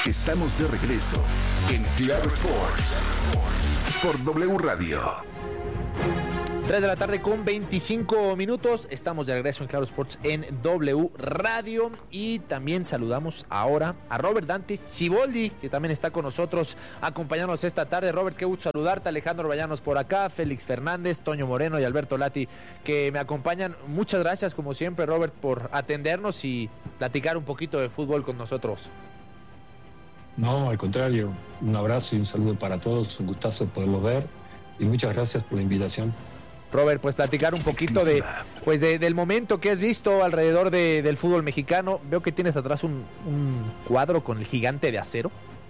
Estamos de regreso en Claro Sports por W Radio. 3 de la tarde con 25 minutos. Estamos de regreso en Claro Sports en W Radio. Y también saludamos ahora a Robert Dante Siboldi, que también está con nosotros acompañándonos esta tarde. Robert, qué gusto saludarte. Alejandro Vallanos por acá, Félix Fernández, Toño Moreno y Alberto Lati, que me acompañan. Muchas gracias, como siempre, Robert, por atendernos y platicar un poquito de fútbol con nosotros. No, al contrario. Un abrazo y un saludo para todos. Un gustazo poderlo ver. Y muchas gracias por la invitación. Robert, pues platicar un poquito del momento que has visto alrededor del fútbol mexicano. Veo que tienes atrás un cuadro con el Gigante de Acero.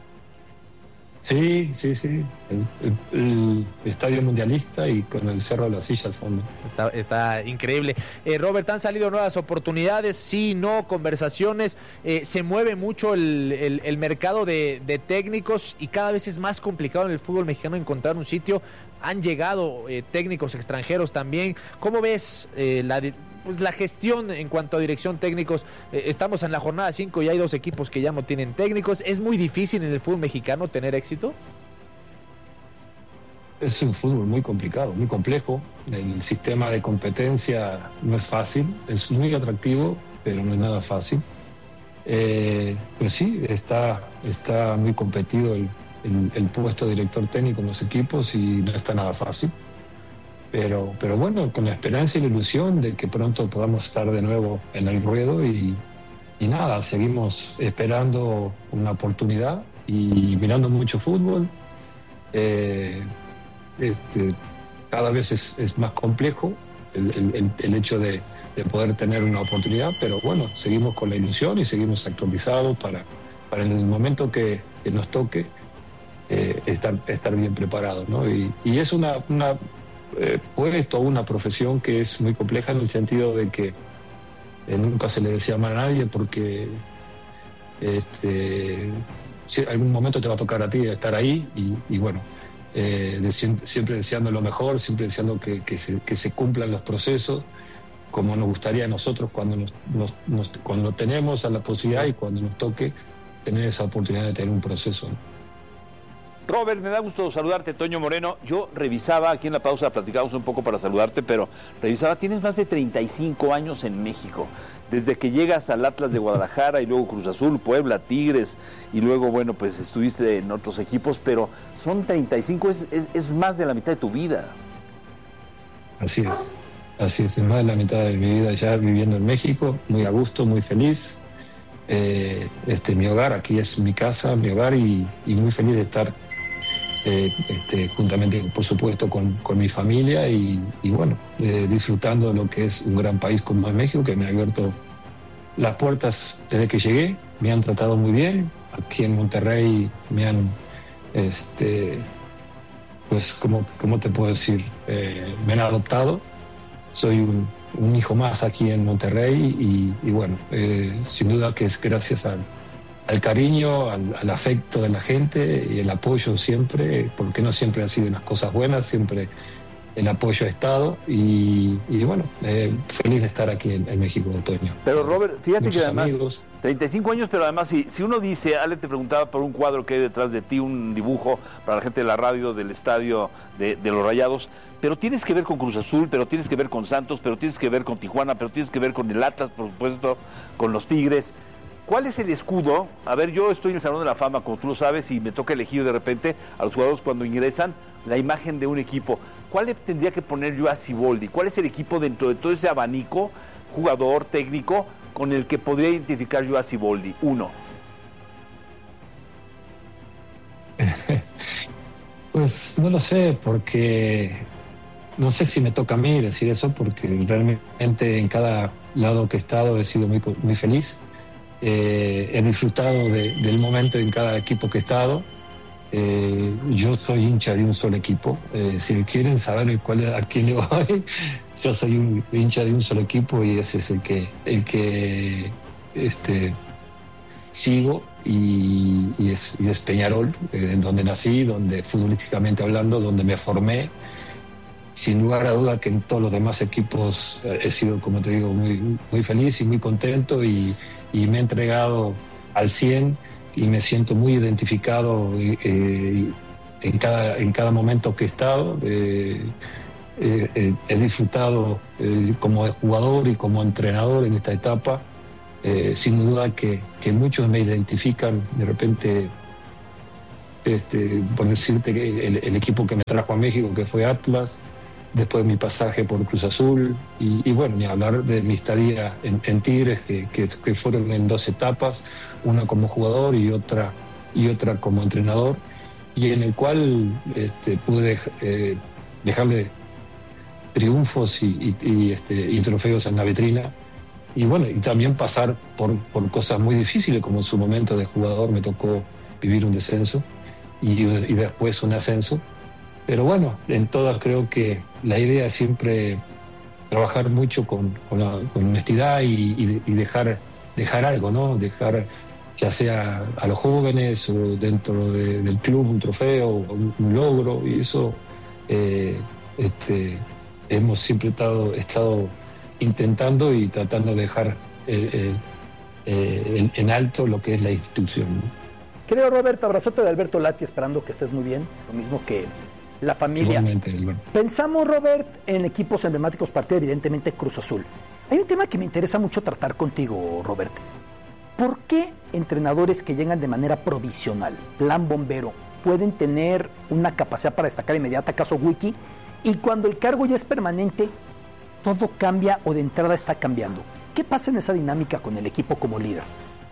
Sí. El estadio mundialista y con el Cerro de la Silla al fondo. Está increíble. Robert, han salido nuevas oportunidades, sí, no, conversaciones. Se mueve mucho el mercado de técnicos y cada vez es más complicado en el fútbol mexicano encontrar un sitio. Han llegado técnicos extranjeros también. ¿Cómo ves la gestión en cuanto a dirección técnicos? Estamos en la jornada 5 y hay 2 equipos que ya no tienen técnicos. ¿Es muy difícil en el fútbol mexicano tener éxito? Es un fútbol muy complicado, muy complejo. El sistema de competencia no es fácil, es muy atractivo, pero no es nada fácil. Pero sí, está muy competido el puesto de director técnico en los equipos y no está nada fácil. Pero bueno, con la esperanza y la ilusión de que pronto podamos estar de nuevo en el ruedo y nada, seguimos esperando una oportunidad y mirando mucho fútbol. Cada vez es más complejo el hecho de poder tener una oportunidad, pero bueno, seguimos con la ilusión y seguimos actualizados para en el momento que nos toque estar bien preparados, ¿no? Y es una profesión que es muy compleja en el sentido de que nunca se le desea mal a nadie porque algún momento te va a tocar a ti estar ahí y bueno, siempre deseando lo mejor, siempre deseando que se cumplan los procesos como nos gustaría a nosotros cuando tenemos a la posibilidad y cuando nos toque tener esa oportunidad de tener un proceso, ¿no? Robert, me da gusto saludarte, Toño Moreno. Yo revisaba, aquí en la pausa platicamos un poco para saludarte, pero revisaba, tienes más de 35 años en México, desde que llegas al Atlas de Guadalajara y luego Cruz Azul, Puebla, Tigres, y luego, bueno, pues estuviste en otros equipos, pero son 35, es más de la mitad de tu vida. Así es más de la mitad de mi vida ya viviendo en México, muy a gusto, muy feliz. Mi hogar, aquí es mi casa, mi hogar y muy feliz de estar juntamente, por supuesto, con mi familia y bueno, disfrutando de lo que es un gran país como es México, que me ha abierto las puertas desde que llegué. Me han tratado muy bien. Aquí en Monterrey me han, pues, ¿cómo te puedo decir? Me han adoptado. Soy un hijo más aquí en Monterrey y bueno, sin duda que es gracias al cariño, al afecto de la gente y el apoyo siempre, porque no siempre han sido unas cosas buenas, siempre el apoyo ha estado y bueno, feliz de estar aquí en México, Otoño. Pero Robert, fíjate muchos que además, amigos. 35 años, pero además si uno dice, Ale te preguntaba por un cuadro que hay detrás de ti, un dibujo para la gente de la radio del estadio de los Rayados, pero tienes que ver con Cruz Azul, pero tienes que ver con Santos, pero tienes que ver con Tijuana, pero tienes que ver con el Atlas, por supuesto, con los Tigres. ¿Cuál es el escudo? A ver, yo estoy en el Salón de la Fama, como tú lo sabes, y me toca elegir de repente a los jugadores cuando ingresan la imagen de un equipo. ¿Cuál le tendría que poner yo a Siboldi? ¿Cuál es el equipo dentro de todo ese abanico, jugador, técnico, con el que podría identificar yo a Siboldi? Uno. Pues no lo sé, porque no sé si me toca a mí decir eso, porque realmente en cada lado que he estado he sido muy feliz. He disfrutado del momento en cada equipo que he estado. Yo soy hincha de un solo equipo. Si quieren saber a quién le voy, yo soy un hincha de un solo equipo y ese es el que sigo y es Peñarol, en donde nací, donde futbolísticamente hablando, donde me formé. Sin lugar a duda que en todos los demás equipos he sido, como te digo, muy feliz y muy contento y me he entregado al 100 y me siento muy identificado en cada momento que he estado. He disfrutado como jugador y como entrenador en esta etapa. Sin duda que muchos me identifican de repente, por decirte que el equipo que me trajo a México, que fue Atlas, después mi pasaje por Cruz Azul y bueno, ni hablar de mi estadía en Tigres, que fueron en 2 etapas, una como jugador y otra como entrenador, y en el cual pude dejarle triunfos y trofeos en la vitrina, y bueno, y también pasar por cosas muy difíciles, como en su momento de jugador me tocó vivir un descenso y después un ascenso. Pero bueno, en todas creo que la idea es siempre trabajar mucho con honestidad y dejar algo, ¿no? Dejar, ya sea a los jóvenes o dentro del club, un trofeo, un logro, y eso hemos siempre estado intentando y tratando de dejar en alto lo que es la institución, ¿no? Querido Roberto, abrazote de Alberto Lati, esperando que estés muy bien, lo mismo que la familia. Igualmente, Alberto. Pensamos, Robert, en equipos emblemáticos, partido evidentemente Cruz Azul. Hay un tema que me interesa mucho tratar contigo, Robert. ¿Por qué entrenadores que llegan de manera provisional, plan bombero, pueden tener una capacidad para destacar inmediata, caso Wiki, y cuando el cargo ya es permanente, todo cambia o de entrada está cambiando? ¿Qué pasa en esa dinámica con el equipo como líder?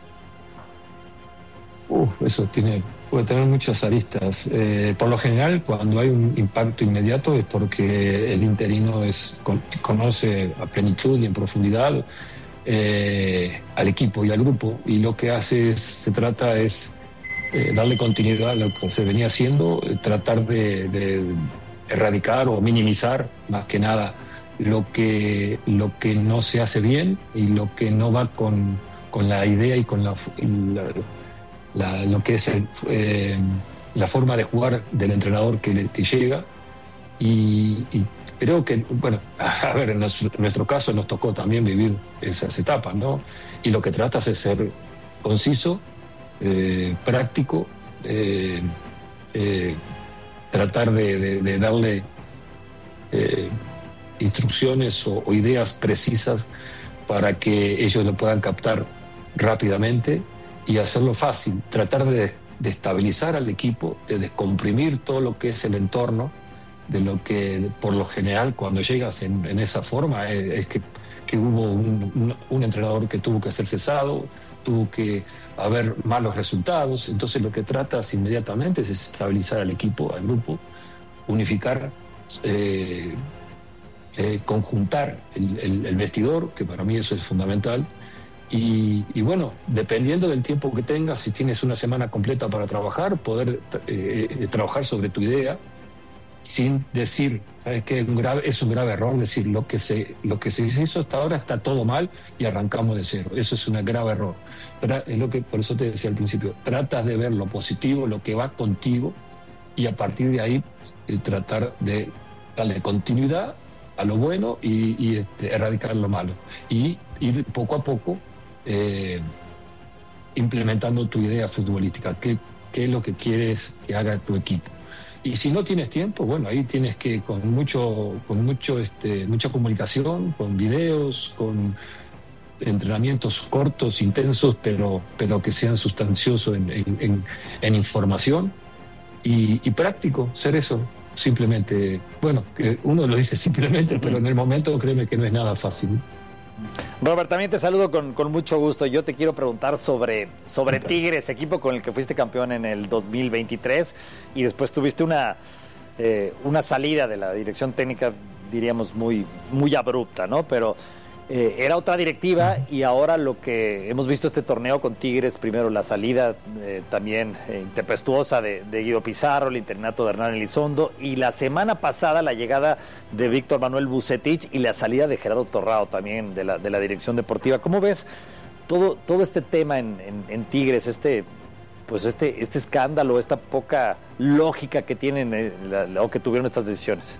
Eso puede tener muchas aristas. Por lo general, cuando hay un impacto inmediato es porque el interino conoce a plenitud y en profundidad al equipo y al grupo, y lo que hace se trata es darle continuidad a lo que se venía haciendo, tratar de erradicar o minimizar más que nada lo que no se hace bien y lo que no va con la idea y con lo que es la forma de jugar del entrenador que llega, y creo que, bueno, a ver, en nuestro caso nos tocó también vivir esas etapas, ¿no? Y lo que tratas es ser conciso, práctico, tratar de darle instrucciones o ideas precisas para que ellos lo puedan captar rápidamente y hacerlo fácil, tratar de estabilizar al equipo, de descomprimir todo lo que es el entorno, de lo que por lo general cuando llegas en esa forma es que hubo un entrenador que tuvo que ser cesado, tuvo que haber malos resultados, entonces lo que tratas inmediatamente es estabilizar al equipo, al grupo, unificar, conjuntar el vestidor, que para mí eso es fundamental. Y bueno, dependiendo del tiempo que tengas, si tienes una semana completa para trabajar, poder trabajar sobre tu idea sin decir, ¿sabes qué? Es un grave error decir lo que se hizo hasta ahora está todo mal y arrancamos de cero. Eso es un grave error. Por eso te decía al principio, tratas de ver lo positivo, lo que va contigo, y a partir de ahí tratar de darle continuidad a lo bueno y erradicar lo malo. Y ir poco a poco implementando tu idea futbolística, qué es lo que quieres que haga tu equipo. Y si no tienes tiempo, bueno, ahí tienes que con mucha comunicación, con videos, con entrenamientos cortos, intensos, pero que sean sustanciosos en información y práctico, ser eso. Simplemente, bueno, que uno lo dice simplemente, pero en el momento créeme que no es nada fácil. Robert, también te saludo con mucho gusto. Yo te quiero preguntar sobre Tigres, equipo con el que fuiste campeón en el 2023 y después tuviste una salida de la dirección técnica, diríamos, muy, muy abrupta, ¿no? Pero era otra directiva y ahora lo que hemos visto este torneo con Tigres, primero la salida también tempestuosa de Guido Pizarro, el interinato de Hernán Elizondo, y la semana pasada la llegada de Víctor Manuel Vucetich y la salida de Gerardo Torrado también de la dirección deportiva. ¿Cómo ves todo este tema en Tigres, este escándalo, esta poca lógica que tienen o que tuvieron estas decisiones?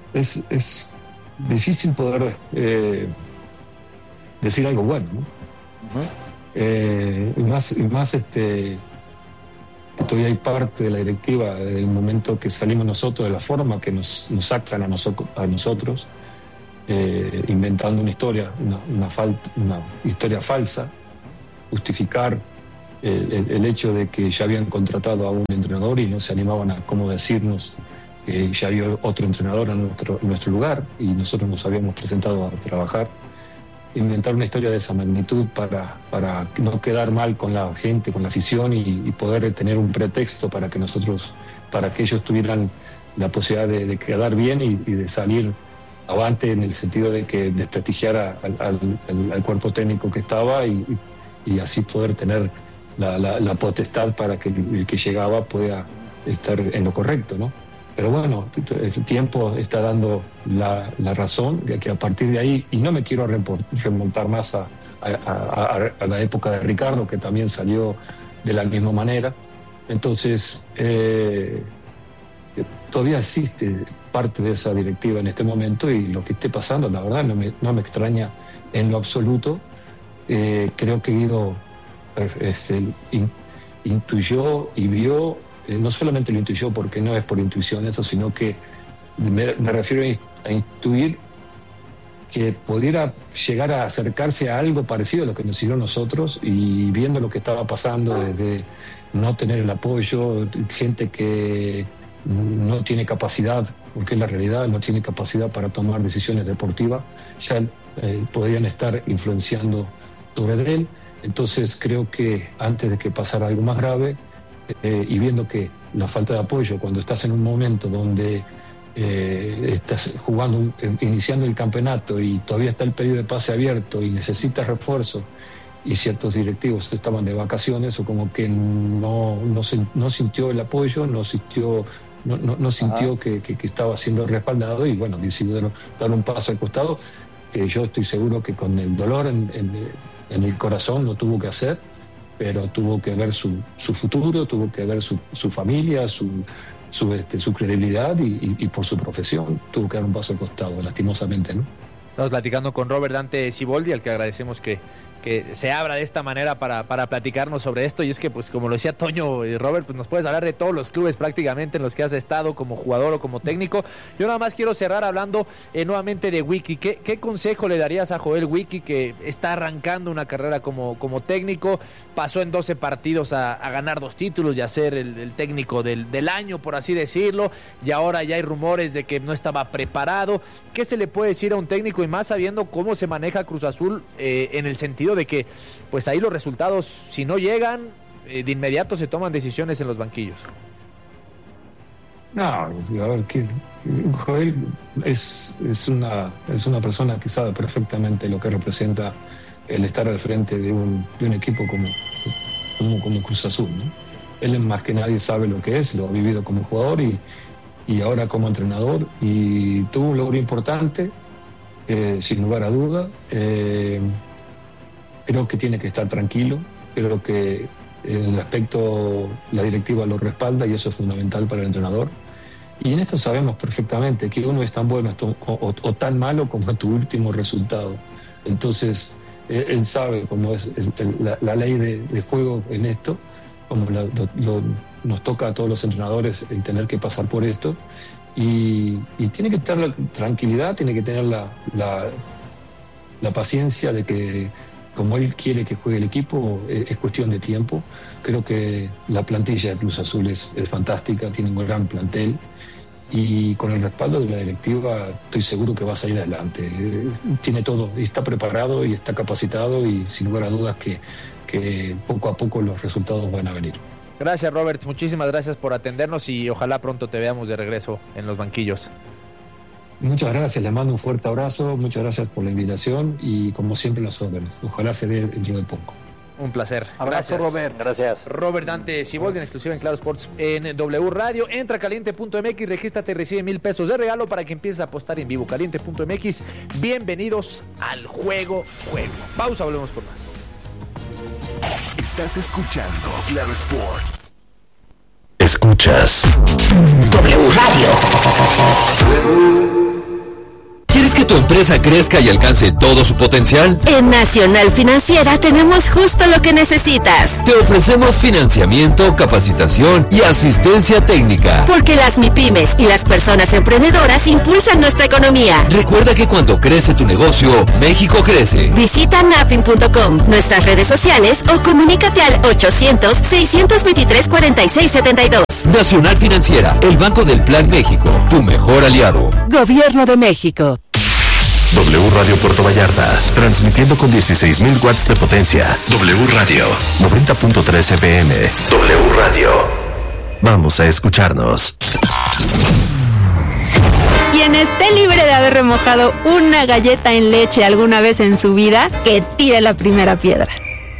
Es difícil poder decir algo bueno, ¿no? Más todavía hay parte de la directiva del momento que salimos nosotros, de la forma que nos sacan a nosotros, inventando una historia, una historia falsa, justificar el hecho de que ya habían contratado a un entrenador y no se animaban a cómo decirnos que ya había otro entrenador en nuestro lugar y nosotros nos habíamos presentado a trabajar. Inventar una historia de esa magnitud para no quedar mal con la gente, con la afición y poder tener un pretexto para que ellos tuvieran la posibilidad de quedar bien y de salir avante, en el sentido de que desprestigiara al cuerpo técnico que estaba y así poder tener la potestad para que el que llegaba pueda estar en lo correcto, ¿no? Pero bueno, el tiempo está dando la razón, de que a partir de ahí, y no me quiero remontar más a la época de Ricardo, que también salió de la misma manera. Entonces, todavía existe parte de esa directiva en este momento, y lo que esté pasando, la verdad, no me extraña en lo absoluto. Creo que Guido intuyó y vio. No solamente lo intuyó, porque no es por intuición eso, sino que me refiero a intuir que pudiera llegar a acercarse a algo parecido a lo que nos hicieron nosotros, y viendo lo que estaba pasando, desde no tener el apoyo, gente que no tiene capacidad, porque es la realidad, no tiene capacidad para tomar decisiones deportivas, ya podrían estar influenciando sobre él. Entonces creo que antes de que pasara algo más grave, y viendo que la falta de apoyo, cuando estás en un momento donde estás jugando, iniciando el campeonato y todavía está el periodo de pase abierto y necesitas refuerzo, y ciertos directivos estaban de vacaciones, o como que no sintió el apoyo, no sintió que estaba siendo respaldado, y bueno, decidió dar un paso al costado, que yo estoy seguro que con el dolor en el corazón lo tuvo que hacer, pero tuvo que ver su futuro, tuvo que ver su familia, su credibilidad y por su profesión tuvo que dar un paso al costado, lastimosamente, ¿no? Estamos platicando con Robert Dante Siboldi, al que agradecemos que se abra de esta manera para platicarnos sobre esto. Y es que, pues, como lo decía Toño y Robert, pues nos puedes hablar de todos los clubes prácticamente en los que has estado como jugador o como técnico. Yo nada más quiero cerrar hablando nuevamente de Wiki. ¿Qué consejo le darías a Joel Wiki, que está arrancando una carrera como técnico? Pasó en 12 partidos a ganar 2 títulos y a ser el técnico del año, por así decirlo, y ahora ya hay rumores de que no estaba preparado. ¿Qué se le puede decir a un técnico, y más sabiendo cómo se maneja Cruz Azul, en el sentido de que pues ahí los resultados, si no llegan, de inmediato se toman decisiones en los banquillos? No, a ver, Joel es una persona que sabe perfectamente lo que representa el estar al frente de un equipo como Cruz Azul, ¿no? Él más que nadie sabe lo que es, lo ha vivido como jugador y ahora como entrenador, y tuvo un logro importante, sin lugar a duda. Creo que tiene que estar tranquilo, creo que en el aspecto la directiva lo respalda, y eso es fundamental para el entrenador. Y en esto sabemos perfectamente que uno es tan bueno o tan malo como tu último resultado. Entonces, él sabe cómo es la ley de juego en esto, como nos toca a todos los entrenadores el tener que pasar por esto. Y tiene que tener la tranquilidad, tiene que tener la paciencia de que, como él quiere que juegue el equipo, es cuestión de tiempo. Creo que la plantilla de Cruz Azul es fantástica, tiene un gran plantel, y con el respaldo de la directiva estoy seguro que va a salir adelante. Tiene todo, está preparado y está capacitado, y sin lugar a dudas que poco a poco los resultados van a venir. Gracias, Robert, muchísimas gracias por atendernos, y ojalá pronto te veamos de regreso en los banquillos. Muchas gracias, les mando un fuerte abrazo, muchas gracias por la invitación, y como siempre las órdenes. Ojalá se dé dentro de poco. Un placer. Abrazo, Gracias, Robert. Gracias. Robert Dante Siboldi, en exclusiva en Claro Sports en W Radio. Entra a caliente.mx, regístrate y recibe $1,000 de regalo para que empieces a apostar en vivo. Caliente.mx, bienvenidos al juego. Pausa, volvemos con más. Estás escuchando Claro Sports. Escuchas W Radio. que tu empresa crezca y alcance todo su potencial? En Nacional Financiera tenemos justo lo que necesitas. Te ofrecemos financiamiento, capacitación y asistencia técnica. Porque las MIPYMES y las personas emprendedoras impulsan nuestra economía. Recuerda que cuando crece tu negocio, México crece. Visita nafin.com, nuestras redes sociales o comunícate al 800-623-4672. Nacional Financiera, el Banco del Plan México, tu mejor aliado. Gobierno de México. W Radio Puerto Vallarta, transmitiendo con 16,000 watts de potencia. W Radio, 90.3 FM. W Radio. Vamos a escucharnos. Quien esté libre de haber remojado una galleta en leche alguna vez en su vida, que tire la primera piedra.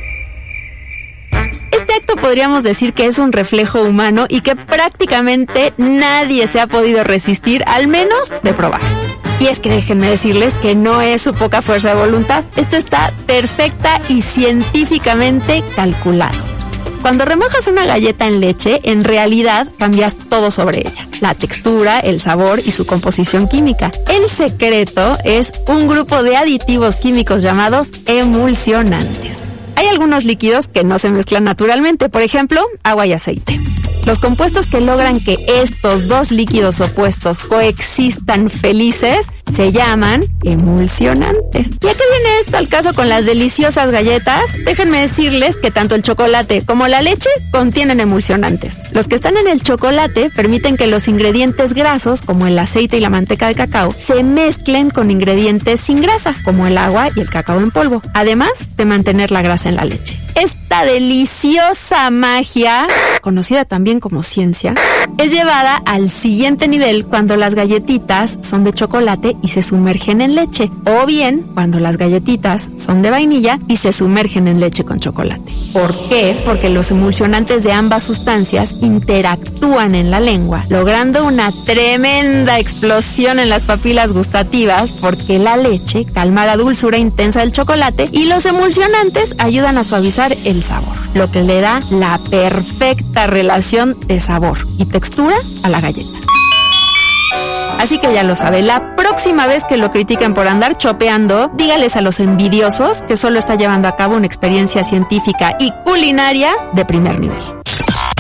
Este acto podríamos decir que es un reflejo humano y que prácticamente nadie se ha podido resistir, al menos de probar. Y es que déjenme decirles que no es su poca fuerza de voluntad. Esto está perfecta y científicamente calculado. Cuando remojas una galleta en leche, en realidad cambias todo sobre ella. La textura, el sabor y su composición química. El secreto es un grupo de aditivos químicos llamados emulsionantes. Hay algunos líquidos que no se mezclan naturalmente, por ejemplo, agua y aceite. Los compuestos que logran que estos dos líquidos opuestos coexistan felices se llaman emulsionantes. ¿Y a qué viene esto al caso con las deliciosas galletas? Déjenme decirles que tanto el chocolate como la leche contienen emulsionantes. Los que están en el chocolate permiten que los ingredientes grasos, como el aceite y la manteca de cacao, se mezclen con ingredientes sin grasa, como el agua y el cacao en polvo, además de mantener la grasa en la leche. Esta deliciosa magia, conocida también como ciencia, es llevada al siguiente nivel cuando las galletitas son de chocolate y se sumergen en leche, o bien cuando las galletitas son de vainilla y se sumergen en leche con chocolate. ¿Por qué? Porque los emulsionantes de ambas sustancias interactúan en la lengua, logrando una tremenda explosión en las papilas gustativas, porque la leche calma la dulzura intensa del chocolate y los emulsionantes ayudan a suavizar el sabor, lo que le da la perfecta relación de sabor y textura a la galleta. Así que ya lo sabe, la próxima vez que lo critiquen por andar chopeando, dígales a los envidiosos que solo está llevando a cabo una experiencia científica y culinaria de primer nivel.